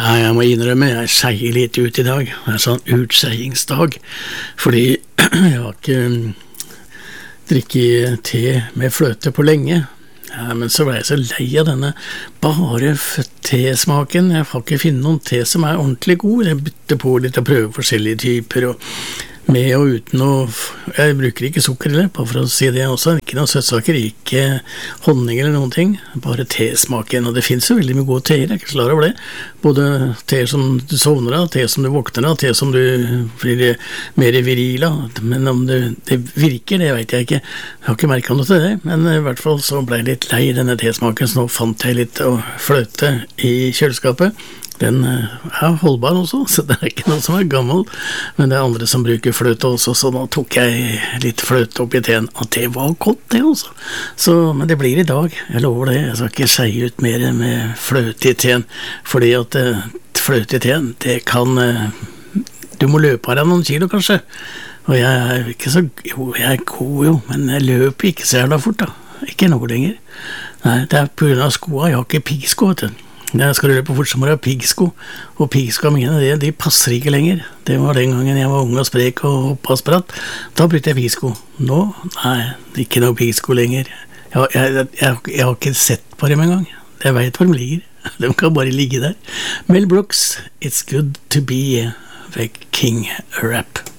Nei, jeg må innrømme, jeg skeier litt ut I dag. Det sånn utskeiingsdag. Fordi jeg har ikke drikket te med fløte på lenge. Ja, men så ble jeg så lei av denne bare tesmaken. Jeg får ikke finne noen te som ordentlig god. Jeg bytter på litt og prøver forskjellige typer, og med og uten jeg bruker ikke sukker eller, bare for å si det også, ikke noe søtsaker, ikke honning eller noen ting, bare tesmaken, og det finnes jo veldig mye gode teer, jeg ikke klar over det, både te som du sovner av, te som du våkner av, te som du blir mer viril av, men om det virker, det vet jeg ikke, jeg har ikke merket noe til det, men I hvert fall så ble jeg litt lei denne tesmaken, så nå fant jeg litt fløte I kjøleskapet. Den holdbar også, så det ikke noe som gammel, men det andre som bruker fløte også, så nå tok jeg litt fløte opp I teen, og det var godt det også. Så, men det blir I dag, jeg lover det, jeg skal ikke skeie ut mer med fløte I teen, fordi at fløte I teen, det kan, du må løpe av noen kilo kanskje, og jeg ikke så, jo, jeg god jo, men jeg løper ikke så jævla fort da, ikke noe lenger. Nei, det på grunn av skoene, jeg har ikke piggsko, vet du. Jeg skal løpe fort som å ha piggsko, og piggsko mine, de passer ikke lenger. Det var den gangen jeg var ung og sprek og hoppet og spratt. Da brukte jeg piggsko. Nå, nei, ikke noe piggsko lenger. Jeg har ikke sett på dem en gang. Jeg vet hvor de ligger. De kan bare ligge der. Mel Brooks, It's Good to Be the King Rap.